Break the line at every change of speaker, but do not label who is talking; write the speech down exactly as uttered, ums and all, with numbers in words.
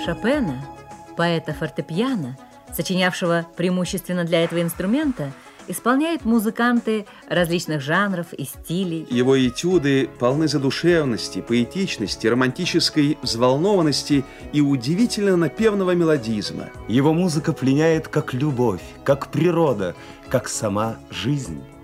Шопена, поэта фортепиано, сочинявшего преимущественно для этого инструмента, исполняют музыканты различных жанров и стилей.
Его этюды полны задушевности, поэтичности, романтической взволнованности и удивительно напевного мелодизма.
Его музыка пленяет как любовь, как природа, как сама жизнь.